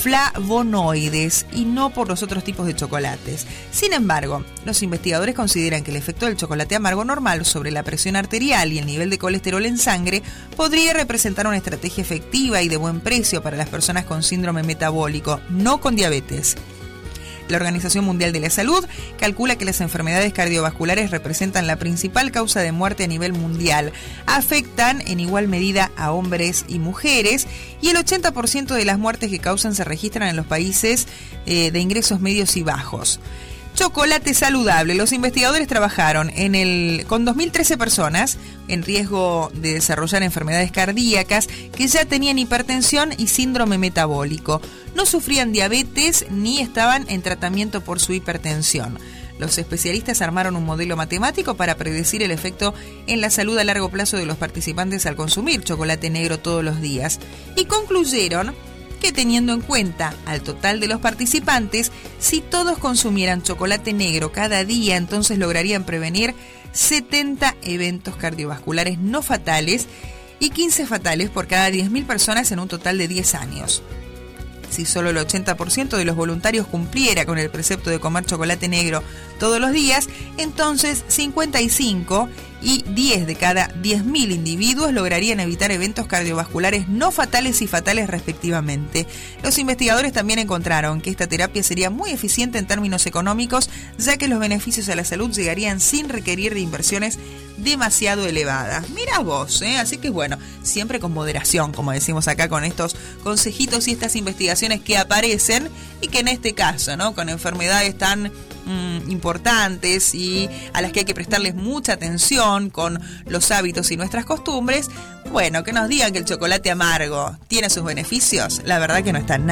flavonoides y no por los otros tipos de chocolates. Sin embargo, los investigadores consideran que el efecto del chocolate amargo normal sobre la presión arterial y el nivel de colesterol en sangre podría representar una estrategia efectiva y de buen precio para las personas con síndrome metabólico, no con diabetes. La Organización Mundial de la Salud calcula que las enfermedades cardiovasculares representan la principal causa de muerte a nivel mundial. Afectan en igual medida a hombres y mujeres y el 80% de las muertes que causan se registran en los países de ingresos medios y bajos. Chocolate saludable. Los investigadores trabajaron con 2.013 personas en riesgo de desarrollar enfermedades cardíacas que ya tenían hipertensión y síndrome metabólico. No sufrían diabetes ni estaban en tratamiento por su hipertensión. Los especialistas armaron un modelo matemático para predecir el efecto en la salud a largo plazo de los participantes al consumir chocolate negro todos los días y concluyeron que teniendo en cuenta al total de los participantes, si todos consumieran chocolate negro cada día, entonces lograrían prevenir 70 eventos cardiovasculares no fatales y 15 fatales por cada 10.000 personas en un total de 10 años. Si solo el 80% de los voluntarios cumpliera con el precepto de comer chocolate negro todos los días, entonces 55 y 10 de cada 10.000 individuos lograrían evitar eventos cardiovasculares no fatales y fatales respectivamente. Los investigadores también encontraron que esta terapia sería muy eficiente en términos económicos, ya que los beneficios a la salud llegarían sin requerir de inversiones demasiado elevadas. Mirá vos, así que bueno, siempre con moderación, como decimos acá, con estos consejitos y estas investigaciones que aparecen y que en este caso, ¿no?, con enfermedades tan importantes y a las que hay que prestarles mucha atención con los hábitos y nuestras costumbres, bueno, que nos digan que el chocolate amargo tiene sus beneficios, la verdad que no está nada